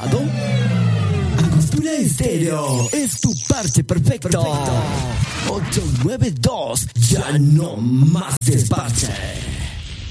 lado? Angostura Estéreo es tu parche perfecto. 892, ya no más desparche.